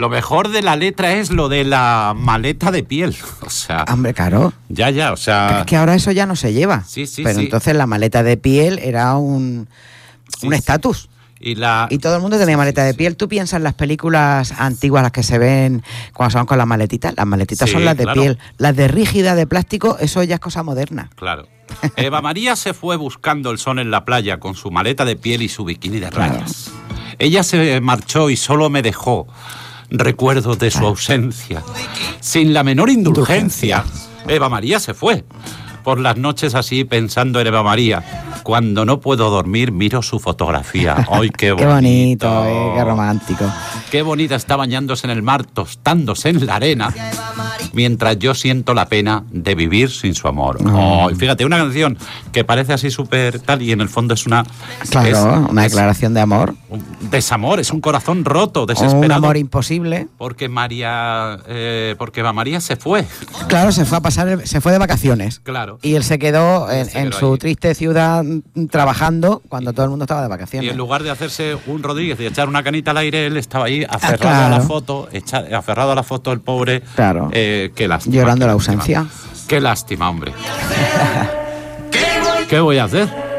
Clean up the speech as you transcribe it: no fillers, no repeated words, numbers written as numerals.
Lo mejor de la letra es lo de la maleta de piel. O sea... Hombre, claro. Ya, o sea... Es que ahora eso ya no se lleva. Sí, pero entonces la maleta de piel era un estatus. Y todo el mundo tenía maleta de piel. Tú piensas en las películas antiguas, las que se ven cuando se van con las maletitas. Las maletitas son las de piel. Las de rígida, de plástico, eso ya es cosa moderna. Claro. Eva María se fue buscando el sol en la playa con su maleta de piel y su bikini de rayas. Ella se marchó y solo me dejó recuerdos de su ausencia. Sin la menor indulgencia. Eva María se fue. Por las noches así pensando en Eva María. Cuando no puedo dormir miro su fotografía. ¡Ay, qué bonito! Qué bonito, qué romántico. Qué bonita está bañándose en el mar, tostándose en la arena, mientras yo siento la pena de vivir sin su amor. Oh, fíjate, una canción que parece así súper tal y en el fondo es una... Claro, una declaración de amor. Un desamor, es un corazón roto, desesperado. Un amor imposible. Porque Eva María se fue. Claro, se fue de vacaciones. Claro. Y él se quedó en su triste ciudad trabajando cuando todo el mundo estaba de vacaciones. Y en lugar de hacerse un Rodríguez y echar una canita al aire, él estaba ahí aferrado a la foto, aferrado a la foto, el pobre. Claro. Qué lástima. Llorando la ausencia. Qué lástima, hombre. ¿Qué voy a hacer?